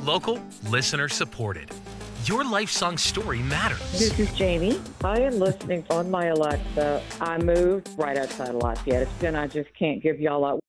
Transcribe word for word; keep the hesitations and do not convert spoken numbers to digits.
Local, listener supported. Your life song story matters. This is Jamie. I am listening on my Alexa. I moved right outside of Lafayette, and I just can't give y'all up.